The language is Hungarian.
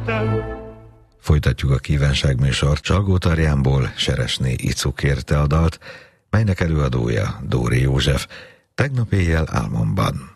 lettem. Folytatjuk a kívánságműsort. Csalgótarjánból Seresné Icu kérte a dalt, melynek előadója Dóri József. Tegnap éjjel álmomban.